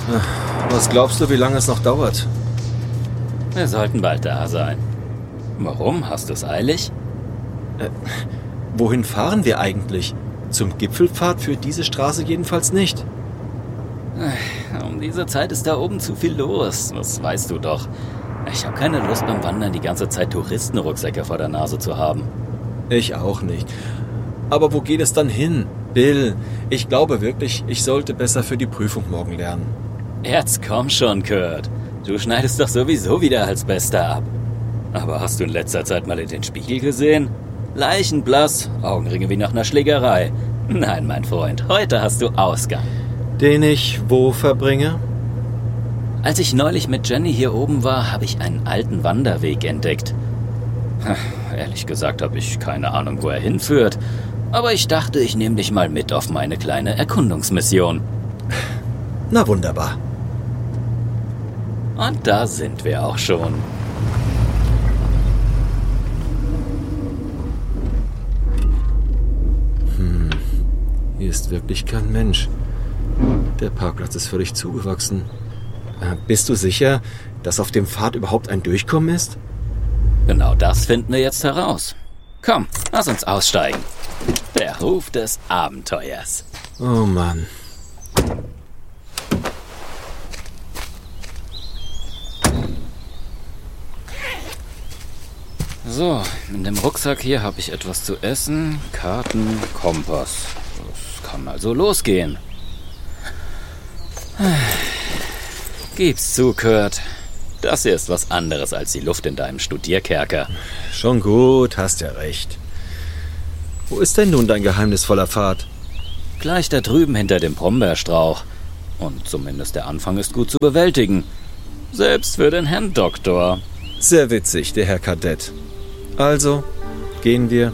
Was glaubst du, wie lange es noch dauert? Wir sollten bald da sein. Warum? Hast du es eilig? Wohin fahren wir eigentlich? Zum Gipfelpfad führt diese Straße jedenfalls nicht. Um diese Zeit ist da oben zu viel los. Das weißt du doch. Ich habe keine Lust beim Wandern die ganze Zeit Touristenrucksäcke vor der Nase zu haben. Ich auch nicht. Aber wo geht es dann hin? Bill, ich glaube wirklich, ich sollte besser für die Prüfung morgen lernen. Jetzt komm schon, Kurt. Du schneidest doch sowieso wieder als Bester ab. Aber hast du in letzter Zeit mal in den Spiegel gesehen? Leichenblass, Augenringe wie nach einer Schlägerei. Nein, mein Freund, heute hast du Ausgang. Den ich wo verbringe? Als ich neulich mit Jenny hier oben war, habe ich einen alten Wanderweg entdeckt. Ehrlich gesagt habe ich keine Ahnung, wo er hinführt. Aber ich dachte, ich nehme dich mal mit auf meine kleine Erkundungsmission. Na wunderbar. Und da sind wir auch schon. Hier ist wirklich kein Mensch. Der Parkplatz ist völlig zugewachsen. Bist du sicher, dass auf dem Pfad überhaupt ein Durchkommen ist? Genau das finden wir jetzt heraus. Komm, lass uns aussteigen. Der Ruf des Abenteuers. Oh Mann. So, in dem Rucksack hier habe ich etwas zu essen, Karten, Kompass. Das kann also losgehen. Gib's zu, Kurt. Das hier ist was anderes als die Luft in deinem Studierkerker. Schon gut, hast ja recht. Wo ist denn nun dein geheimnisvoller Pfad? Gleich da drüben hinter dem Brombeerstrauch. Und zumindest der Anfang ist gut zu bewältigen. Selbst für den Herrn Doktor. Sehr witzig, der Herr Kadett. Also, gehen wir.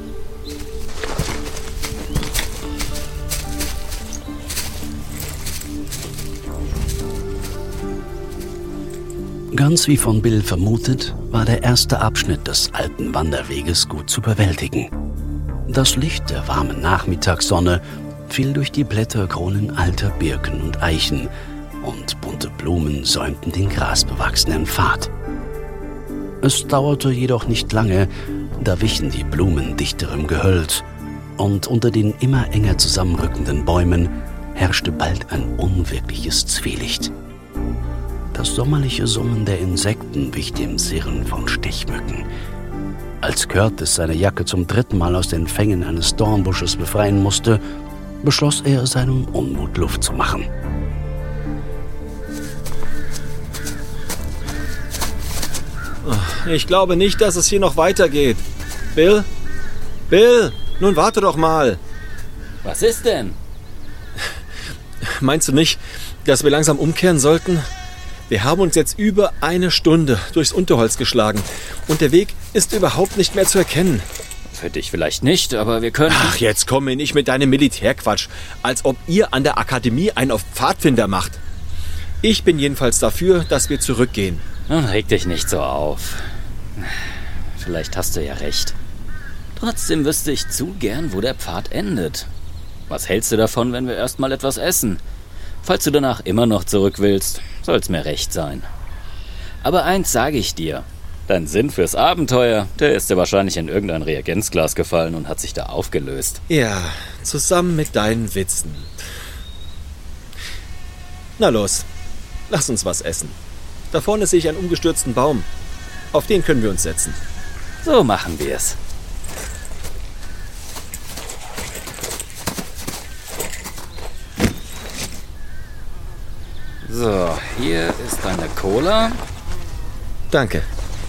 Ganz wie von Bill vermutet, war der erste Abschnitt des alten Wanderweges gut zu bewältigen. Das Licht der warmen Nachmittagssonne fiel durch die Blätterkronen alter Birken und Eichen und bunte Blumen säumten den grasbewachsenen Pfad. Es dauerte jedoch nicht lange, da wichen die Blumen dichterem Gehölz und unter den immer enger zusammenrückenden Bäumen herrschte bald ein unwirkliches Zwielicht. Das sommerliche Summen der Insekten wich dem Sirren von Stechmücken. Als Curtis seine Jacke zum 3. Mal aus den Fängen eines Dornbusches befreien musste, beschloss er, seinem Unmut Luft zu machen. Ich glaube nicht, dass es hier noch weitergeht. Bill? Bill, nun warte doch mal. Was ist denn? Meinst du nicht, dass wir langsam umkehren sollten? Wir haben uns jetzt über 1 Stunde durchs Unterholz geschlagen und der Weg ist überhaupt nicht mehr zu erkennen. Für dich vielleicht nicht, aber wir können... Ach, jetzt komm mir nicht mit deinem Militärquatsch, als ob ihr an der Akademie einen auf Pfadfinder macht. Ich bin jedenfalls dafür, dass wir zurückgehen. Nun reg dich nicht so auf. Vielleicht hast du ja recht. Trotzdem wüsste ich zu gern, wo der Pfad endet. Was hältst du davon, wenn wir erstmal etwas essen? Falls du danach immer noch zurück willst, soll's mir recht sein. Aber eins sage ich dir. Dein Sinn fürs Abenteuer, der ist dir wahrscheinlich in irgendein Reagenzglas gefallen und hat sich da aufgelöst. Ja, zusammen mit deinen Witzen. Na los, lass uns was essen. Da vorne sehe ich einen umgestürzten Baum. Auf den können wir uns setzen. So machen wir's. So, hier ist deine Cola. Danke.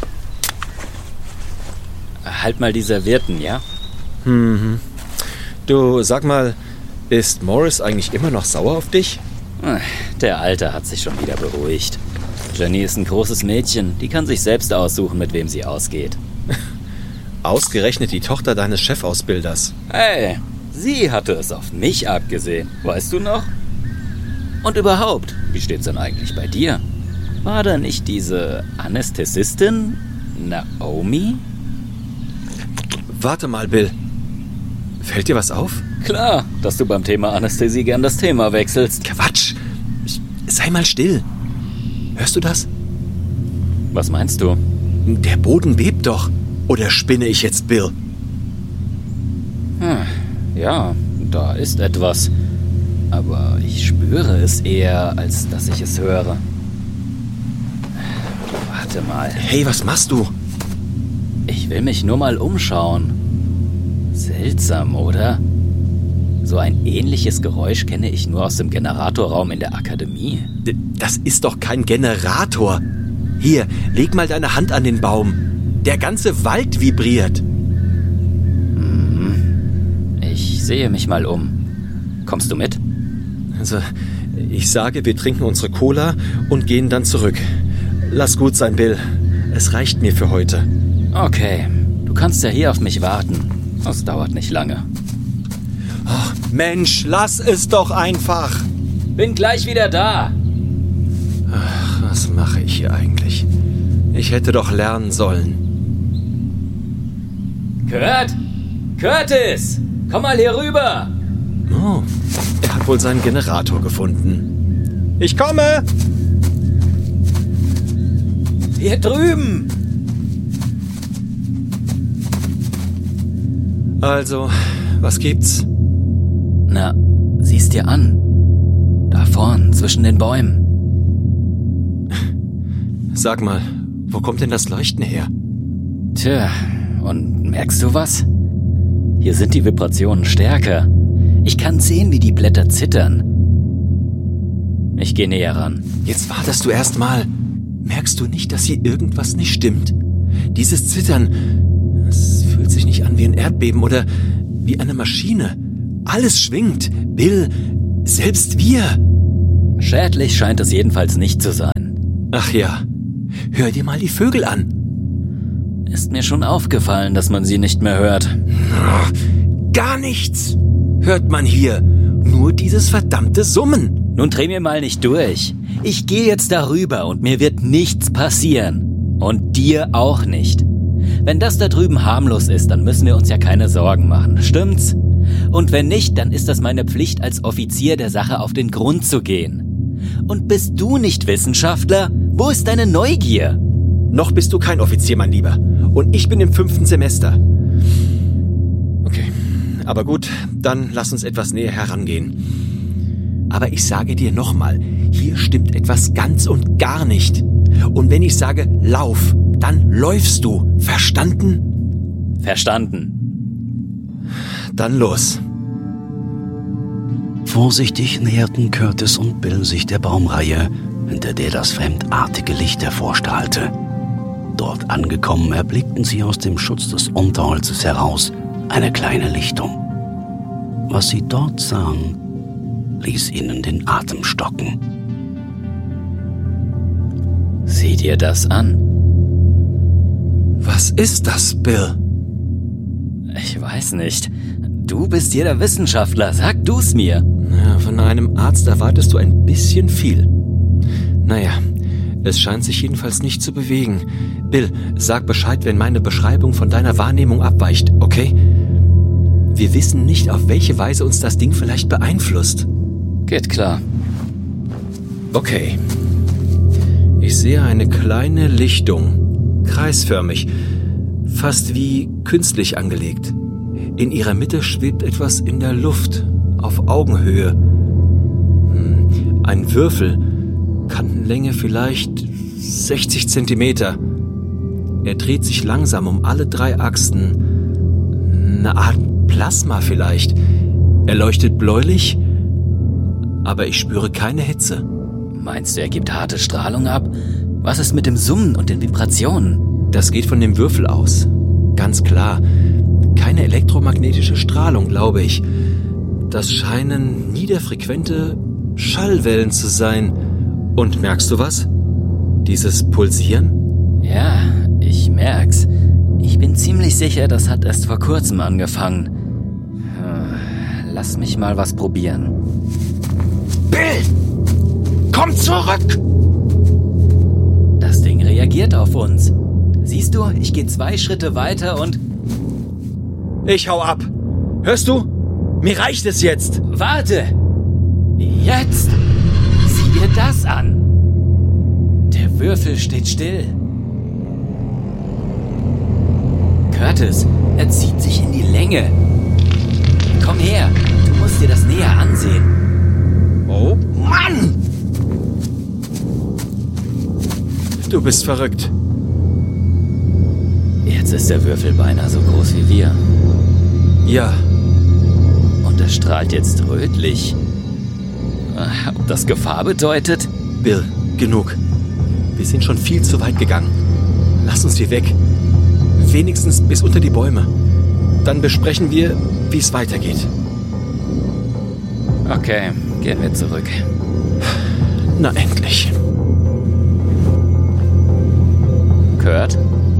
Halt mal die Servietten, ja? Du, sag mal, ist Morris eigentlich immer noch sauer auf dich? Der Alte hat sich schon wieder beruhigt. Jenny ist ein großes Mädchen, die kann sich selbst aussuchen, mit wem sie ausgeht. Ausgerechnet die Tochter deines Chefausbilders. Hey, sie hatte es auf mich abgesehen, weißt du noch? Und überhaupt, wie steht's denn eigentlich bei dir? War da nicht diese Anästhesistin, Naomi? Warte mal, Bill. Fällt dir was auf? Klar, dass du beim Thema Anästhesie gern das Thema wechselst. Quatsch! sei mal still. Hörst du das? Was meinst du? Der Boden bebt doch. Oder spinne ich jetzt, Bill? Ja, da ist etwas. Aber ich spüre es eher, als dass ich es höre. Warte mal. Hey, was machst du? Ich will mich nur mal umschauen. Seltsam, oder? So ein ähnliches Geräusch kenne ich nur aus dem Generatorraum in der Akademie. Das ist doch kein Generator. Hier, leg mal deine Hand an den Baum. Der ganze Wald vibriert. Ich sehe mich mal um. Kommst du mit? Also, ich sage, wir trinken unsere Cola und gehen dann zurück. Lass gut sein, Bill. Es reicht mir für heute. Okay, du kannst ja hier auf mich warten. Das dauert nicht lange. Ach, Mensch, lass es doch einfach. Bin gleich wieder da. Ach, was mache ich hier eigentlich? Ich hätte doch lernen sollen. Curtis! Komm mal hier rüber! Oh, er hat wohl seinen Generator gefunden. Ich komme! Hier drüben! Also, was gibt's? Na, sieh's dir an. Da vorn, zwischen den Bäumen. Sag mal, wo kommt denn das Leuchten her? Tja, und merkst du was? Hier sind die Vibrationen stärker. Ich kann sehen, wie die Blätter zittern. Ich gehe näher ran. Jetzt wartest du erst mal. Merkst du nicht, dass hier irgendwas nicht stimmt? Dieses Zittern, es fühlt sich nicht an wie ein Erdbeben oder wie eine Maschine. Alles schwingt. Bill, selbst wir. Schädlich scheint es jedenfalls nicht zu sein. Ach ja, hör dir mal die Vögel an. Ist mir schon aufgefallen, dass man sie nicht mehr hört. Gar nichts hört man hier. Nur dieses verdammte Summen. Nun dreh mir mal nicht durch. Ich gehe jetzt darüber und mir wird nichts passieren. Und dir auch nicht. Wenn das da drüben harmlos ist, dann müssen wir uns ja keine Sorgen machen. Stimmt's? Und wenn nicht, dann ist das meine Pflicht als Offizier der Sache auf den Grund zu gehen. Und bist du nicht Wissenschaftler? Wo ist deine Neugier? Noch bist du kein Offizier, mein Lieber. Und ich bin im 5. Semester. Okay, aber gut, dann lass uns etwas näher herangehen. Aber ich sage dir nochmal, hier stimmt etwas ganz und gar nicht. Und wenn ich sage, lauf, dann läufst du. Verstanden? Verstanden. Dann los. Vorsichtig näherten Curtis und Bill sich der Baumreihe, hinter der das fremdartige Licht hervorstrahlte. Dort angekommen, erblickten sie aus dem Schutz des Unterholzes heraus eine kleine Lichtung. Was sie dort sahen, ließ ihnen den Atem stocken. Sieh dir das an. Was ist das, Bill? Ich weiß nicht. Du bist hier der Wissenschaftler. Sag du's mir. Ja, von einem Arzt erwartest du ein bisschen viel. Naja, es scheint sich jedenfalls nicht zu bewegen. Bill, sag Bescheid, wenn meine Beschreibung von deiner Wahrnehmung abweicht, okay? Wir wissen nicht, auf welche Weise uns das Ding vielleicht beeinflusst. Geht klar. Okay. Ich sehe eine kleine Lichtung, kreisförmig, fast wie künstlich angelegt. In ihrer Mitte schwebt etwas in der Luft, auf Augenhöhe. Ein Würfel, Kantenlänge vielleicht 60 Zentimeter. Er dreht sich langsam um alle 3 Achsen. Eine Art Plasma vielleicht. Er leuchtet bläulich, aber ich spüre keine Hitze. Meinst du, er gibt harte Strahlung ab? Was ist mit dem Summen und den Vibrationen? Das geht von dem Würfel aus. Ganz klar. Keine elektromagnetische Strahlung, glaube ich. Das scheinen niederfrequente Schallwellen zu sein. Und merkst du was? Dieses Pulsieren? Ja, ich merk's. Ich bin ziemlich sicher, das hat erst vor kurzem angefangen. Lass mich mal was probieren. Bill! Komm zurück! Das Ding reagiert auf uns. Siehst du, ich gehe 2 Schritte weiter und... Ich hau ab. Hörst du? Mir reicht es jetzt. Warte! Jetzt! Sieh dir das an? Der Würfel steht still. Curtis, er zieht sich in die Länge. Komm her, du musst dir das näher ansehen. Oh Mann! Du bist verrückt. Jetzt ist der Würfel beinahe so groß wie wir. Ja. Und er strahlt jetzt rötlich. Ob das Gefahr bedeutet? Bill, genug. Wir sind schon viel zu weit gegangen. Lass uns hier weg. Wenigstens bis unter die Bäume. Dann besprechen wir, wie es weitergeht. Okay, gehen wir zurück. Na endlich. Kurt?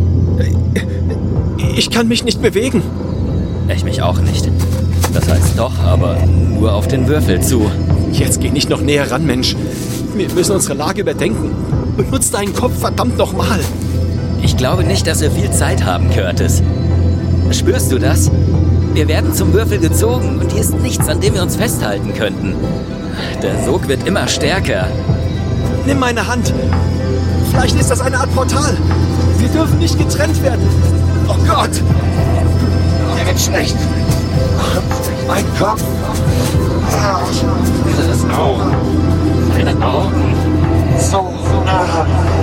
Ich kann mich nicht bewegen. Ich mich auch nicht. Das heißt doch, aber nur auf den Würfel zu. Jetzt geh nicht noch näher ran, Mensch. Wir müssen unsere Lage überdenken. Benutz deinen Kopf verdammt nochmal. Ich glaube nicht, dass wir viel Zeit haben, Curtis. Spürst du das? Wir werden zum Würfel gezogen und hier ist nichts, an dem wir uns festhalten könnten. Der Sog wird immer stärker. Nimm meine Hand. Vielleicht ist das eine Art Portal. Wir dürfen nicht getrennt werden. Oh Gott! Mir wird schlecht. Mein Kopf. Das Augen. Meine Augen. So nah.